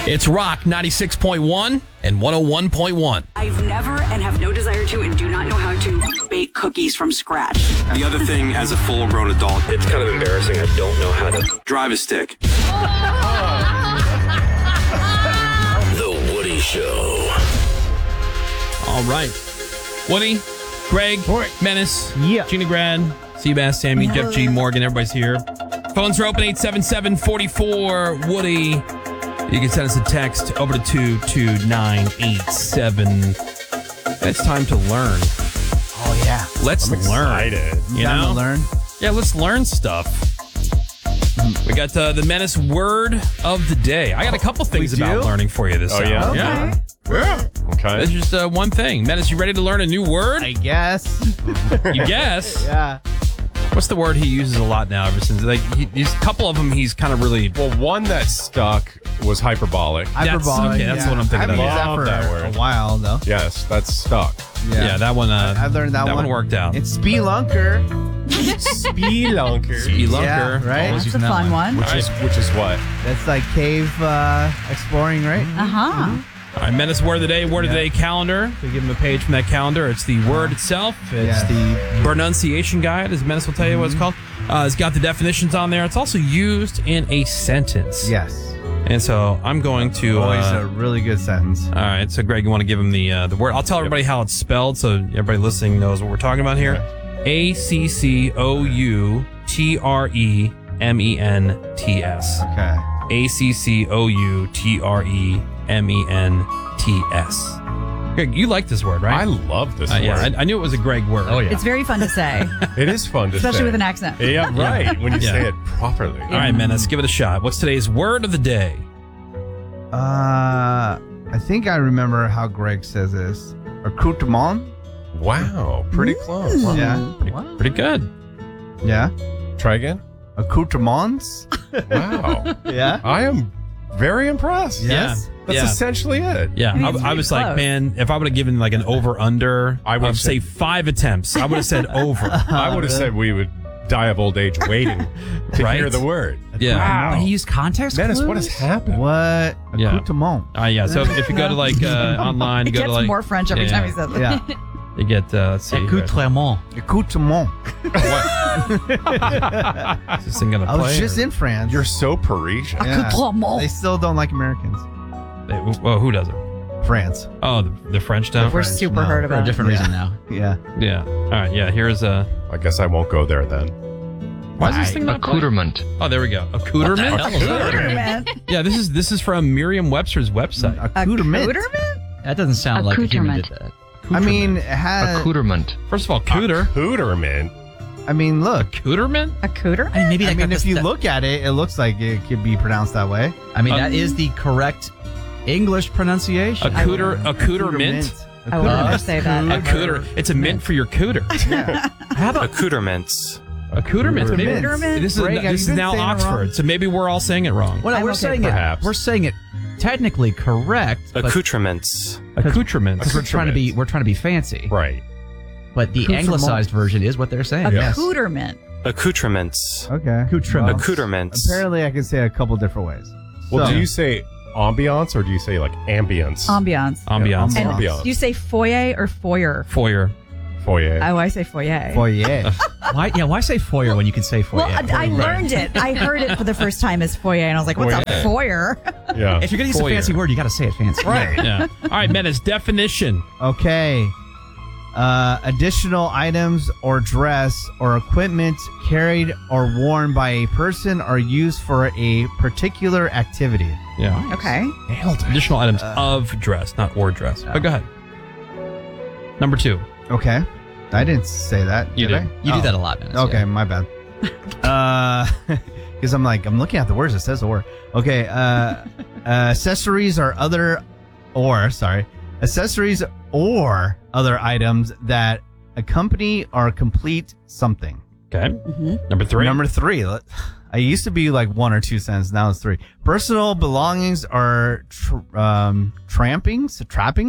It's Rock 96.1 and 101.1. I've never and have no desire to and do not know how to bake cookies from scratch. The other thing, as a full-grown adult, it's kind of embarrassing. I don't know how to drive a stick. The Woody Show. All right. Woody, Greg, Menace, Gina Grad, Seabass, Sammy, Jeff G, Morgan, everybody's here. Phones are open, 877-44-WOODY. You can send us a text over to 22987. It's time to learn. Oh, yeah. Let's learn. You Time know? to learn. Yeah, let's learn stuff. We got the Menace word of the day. I got a couple things about learning for you this hour. Yeah? Yeah. Okay. It's just one thing. Menace, you ready to learn a new word? I guess. You guess? Yeah. What's the word he uses a lot now ever since? Like, he's a couple of them he's kind of really... Well, one that stuck was hyperbolic. Hyperbolic. That's what I'm thinking I've of. used that Love for that word. a while, though. Yes, that's stuck. Yeah, that one... I've learned that one worked out. It's spelunker. Spelunker. Spelunker. Yeah, right? That's a fun one. Which is what? That's like cave exploring, right? Uh-huh. All right, Menace word of the day, calendar. We give him a page from that calendar. It's the word itself. It's the pronunciation guide, as Menace will tell you what it's called. It's got the definitions on there. It's also used in a sentence. Yes. And so I'm going to... Always a really good sentence. All right, so Greg, you want to give him the word? I'll tell everybody how it's spelled so everybody listening knows what we're talking about here. ACCOUTREMENTS. Okay. ACCOUTREMENTS. Greg, you like this word, right? I love this word. Yeah, I knew it was a Greg word. Oh, yeah. It's very fun to say, It is fun to say. especially with an accent. Yeah, right. When you Yeah. say it properly. All right, Menace, give it a shot. What's today's word of the day? I think I remember how Greg says this. Accoutrement? Wow. Pretty close. Yeah. Pretty good. Yeah. Try again. Accoutrements? Wow. Yeah. I am very impressed. Yes. That's essentially it. Yeah, I mean, it's I was really like, close. man, if I would have given like an over-under, I would of say 5 attempts, I would have said over. I would have said we would die of old age waiting to Right? hear the word. Yeah. Wow. But he used context Menace, clues? what has happened? What? Yeah. Accoutrement. Yeah, so if you go to like online, you It go gets to like... more French every time he says it. Yeah. You get, let's see. Accoutrement. Accoutrement. Is this thing going to I play? was just in France. You're so Parisian. Yeah. Accoutrement. They still don't like Americans. Well, who doesn't? France. Oh, the French don't? We're French, super no. hurt about it. reason now. Yeah. Yeah. All right, yeah, here's a... I guess I won't go there then. Why is this thing not playing? Accoutrement. Oh, there we go. Accoutrement? Accoutrement. Yeah, this is from Merriam-Webster's website. Accoutrement. That doesn't sound like a human did that. I mean, it has. Accoutrement. First of all, cooter. Accoutrement. I mean, look. Accoutrement? Accoutrement? I mean, maybe I that mean, got if the you st- look at it, it looks like it could be pronounced that way. I mean, that is the correct English pronunciation. Accoutrement? I would never say that. Accouter. It's a mint for your cooter. Yeah. How about Accoutrements. accoutrements? Maybe Accoutrement? this Greg, have is you been now saying it Oxford, wrong? so maybe we're all saying it wrong. Well, no, I'm we're okay saying with it. that. We're saying it technically correct, but Accoutrements. Accoutrements. because we're trying to be fancy. Right. But the Accoutrement. anglicized version is what they're saying. Accoutrement. Accoutrements. Okay. Accoutrements. Accoutrements. Apparently, I can say it a couple different ways. Well, So- do you say ambiance or do you say like ambience? Ambiance. Ambiance. Yeah, And ambiance. do you say foyer or foyer? Foyer. Foyer. Oh, I say foyer. Foyer. Why say foyer when you can say foyer? Well, I learned it. I heard it for the first time as foyer, and I was like, what's a foyer? Yeah. if you're going to use Foyer. a fancy word, you got to say it fancy. Right. Yeah. All right, Menace, definition. Okay. Additional items or dress or equipment carried or worn by a person or used for a particular activity. Yeah. Okay. Nailed it. Additional items of dress, not or dress. But go ahead. Number 2. Okay. I didn't say that. You did did. I? You do Oh. that a lot, man. Okay, my bad. Because I'm looking at the words. It says or. Okay. Accessories or other other items that accompany or complete something. Okay. Number 3. Number 3. I used to be like 1 or 2 cents. Now it's 3. Personal belongings or trappings,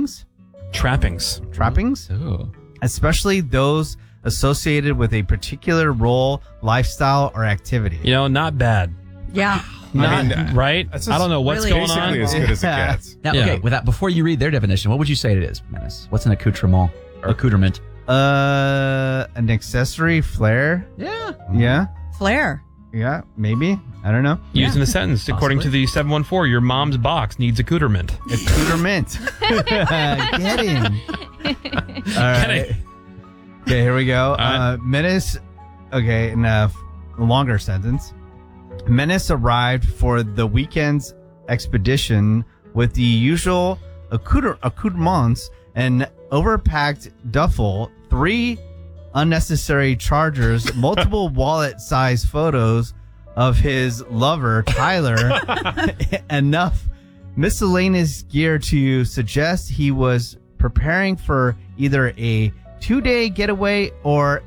Ooh. especially those associated with a particular role, lifestyle, or activity. You know, not bad. Yeah. Right? I don't know what's really going on. Basically as good as it gets. Now, Yeah. okay, with that, before you read their definition, what would you say it is, Menace? What's an accoutrement or accoutrement? An accessory, flare. Yeah. Yeah. Flair. Yeah. Maybe. I don't know. Used in a sentence, according to the 714, your mom's box needs accoutrement. Accoutrement. Get in. All right. Okay, here we go. right. Menace. Okay, in a longer sentence. Menace arrived for the weekend's expedition with the usual accoutrements, an overpacked duffel, 3 unnecessary chargers, multiple wallet-sized photos of his lover, Tyler, enough miscellaneous gear to suggest he was preparing for either a 2-day getaway or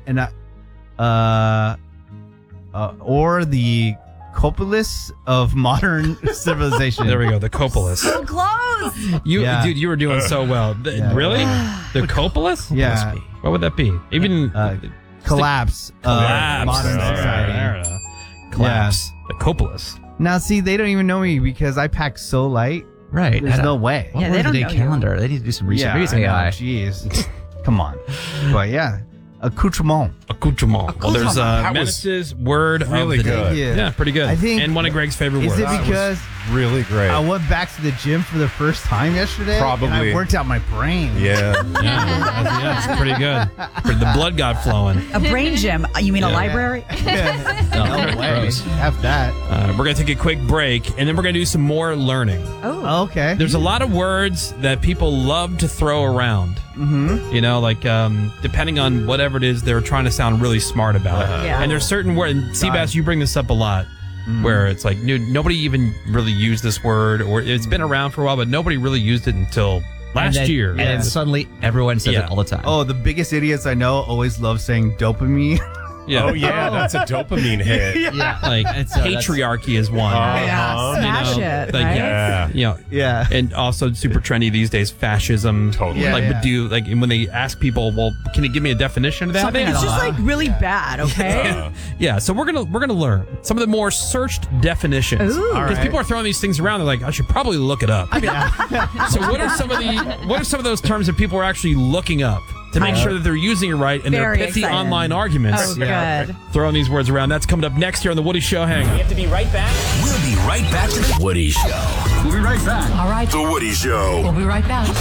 the Copolis of modern civilization. There we go, the Copolis. So close. Dude, you were doing so well. Really? The Copolis? Yeah. What would that be? Even Collapse of collapse. modern society. There. Collapse. The Copolis. Now, see, they don't even know me because I pack so light. Right. There's no way. What Yeah, word they of the don't day know you. calendar? They need to do some research. Maybe it's I know. AI. Jeez. Come on. But yeah, accoutrement. Accoutrement. Well, there's That was Menace's word really of the good. day. Yeah, pretty good. I think- and one of Greg's favorite Is words. it because Really great. I went back to the gym for the first time yesterday? Probably. And I worked out my brain. Yeah. Yeah, it's pretty good. The blood got flowing. A brain gym. You mean a library? No way. Have that. We're going to take a quick break, and then we're going to do some more learning. Oh. Okay. There's a lot of words that people love to throw around. Mm-hmm. You know, like depending on whatever it is they're trying to sound really smart about. Yeah. And there's certain words, and Seabass, you bring this up a lot, where it's like, nobody even really used this word, or it's been around for a while, but nobody really used it until last year. And then suddenly everyone says Yeah. it all the time. Oh, the biggest idiots I know always love saying dopamine. Yeah. Oh, yeah. That's a dopamine hit. yeah. Like patriarchy is one. Yeah, smash it, Like, right? Yeah. You know, Yeah. and also super trendy these days, fascism. Totally. Yeah, Like, yeah. but and when they ask people, well, can you give me a definition of that? Something It's just like really bad, okay? Yeah, so we're gonna learn some of the more searched definitions Ooh. because people are throwing these things around. They're like, I should probably look it up. So what are some of those terms that people are actually looking up to make sure that they're using it right in their Very pithy excited. online arguments? Oh, good. Throwing these words around. That's coming up next here on the Woody Show. Hang on. We'll be right back to the Woody Show. We'll be right back. All right, The Woody Show. we'll be right back.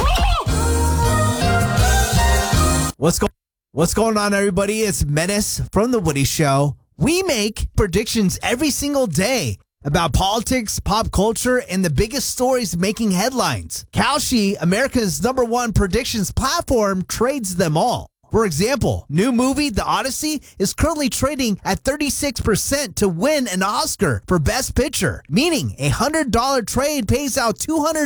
What's going on, everybody? It's Menace from The Woody Show. We make predictions every single day about politics, pop culture, and the biggest stories making headlines. Kalshi, America's #1 predictions platform, trades them all. For example, new movie The Odyssey is currently trading at 36% to win an Oscar for Best Picture, meaning a $100 trade pays out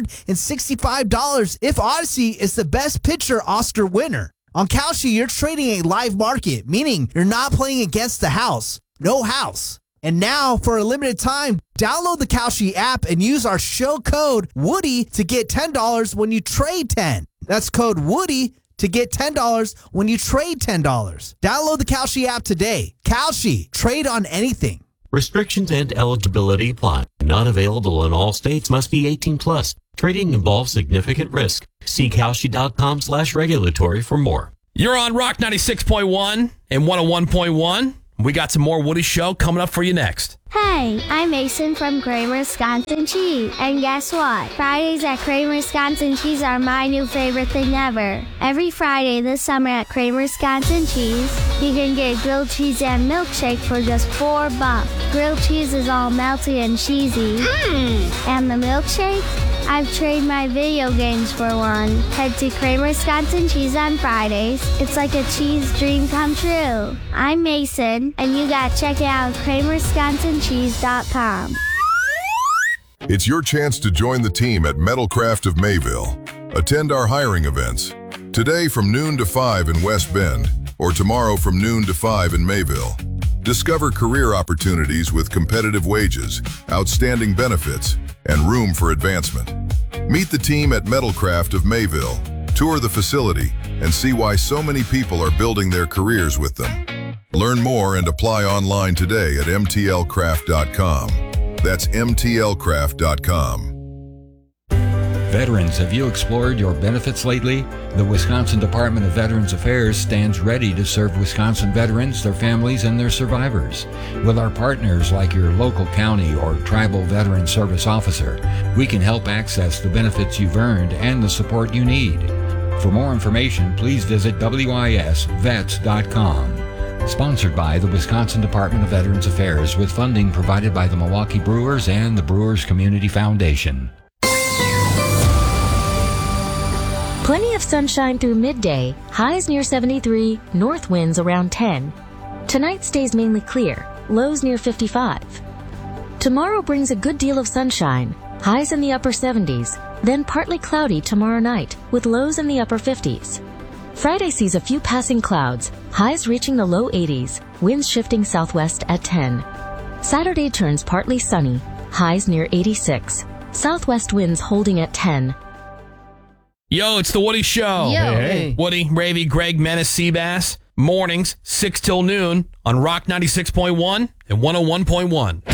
$265 if Odyssey is the Best Picture Oscar winner. On Kalshi, you're trading a live market, meaning you're not playing against the house. No house. And now, for a limited time, download the Kalshi app and use our show code Woody to get $10 when you trade 10. That's code Woody to get $10 when you trade $10. Download the Kalshi app today. Kalshi, trade on anything. Restrictions and eligibility apply. Not available in all states. Must be 18 plus. Trading involves significant risk. See Kalshi.com/regulatory for more. You're on Rock 96.1 and 101.1. We got some more Woody Show coming up for you next. Hey, I'm Mason from Kramer Wisconsin Cheese. And guess what? Fridays at Kramer Wisconsin Cheese are my new favorite thing ever. Every Friday this summer at Kramer Wisconsin Cheese, you can get grilled cheese and milkshake for just $4. Grilled cheese is all melty and cheesy. And the milkshake? I've traded my video games for one. Head to Kramer Wisconsin Cheese on Fridays. It's like a cheese dream come true. I'm Mason, and you gotta check it out at KramerWisconsinCheese.com. It's your chance to join the team at Metalcraft of Mayville. Attend our hiring events. Today from noon to 5 in West Bend, or tomorrow from noon to 5 in Mayville. Discover career opportunities with competitive wages, outstanding benefits, and room for advancement. Meet the team at Metalcraft of Mayville, tour the facility, and see why so many people are building their careers with them. Learn more and apply online today at mtlcraft.com. That's mtlcraft.com. Veterans, have you explored your benefits lately? The Wisconsin Department of Veterans Affairs stands ready to serve Wisconsin veterans, their families, and their survivors. With our partners like your local county or tribal veteran service officer, we can help access the benefits you've earned and the support you need. For more information, please visit wisvets.com. Sponsored by the Wisconsin Department of Veterans Affairs with funding provided by the Milwaukee Brewers and the Brewers Community Foundation. Plenty of sunshine through midday, highs near 73, north winds around 10. Tonight stays mainly clear, lows near 55. Tomorrow brings a good deal of sunshine, highs in the upper 70s, then partly cloudy tomorrow night with lows in the upper 50s. Friday sees a few passing clouds, highs reaching the low 80s, winds shifting southwest at 10. Saturday turns partly sunny, highs near 86, southwest winds holding at 10. Yo, it's the Woody Show. Yo. Hey. Woody, Ravy, Greg, Menace, Seabass. Mornings, 6 till noon on Rock 96.1 and 101.1.